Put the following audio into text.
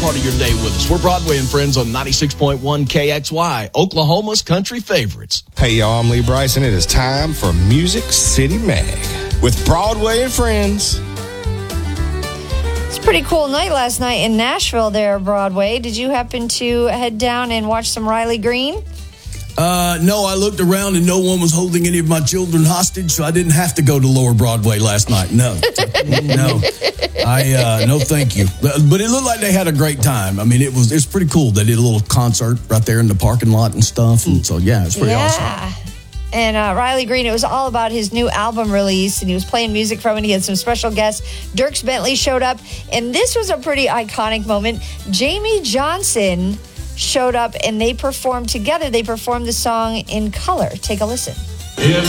part of your day with us. We're Broadway and Friends on 96.1 KXY, Oklahoma's country favorites. Hey, y'all, I'm Lee Bryson. It is time for Music City Mag with Broadway and Friends. It's a pretty cool night last night in Nashville there, Broadway. Did you happen to head down and watch some Riley Green? No, I looked around and no one was holding any of my children hostage, so I didn't have to go to Lower Broadway last night. No, no, no, thank you. But it looked like they had a great time. I mean, it's pretty cool. They did a little concert right there in the parking lot and stuff, and so yeah, it's pretty awesome. And Riley Green, it was all about his new album release, and he was playing music from it. He had some special guests. Dierks Bentley showed up, and this was a pretty iconic moment. Jamie Johnson showed up, and they performed together. They performed the song In Color. Take a listen.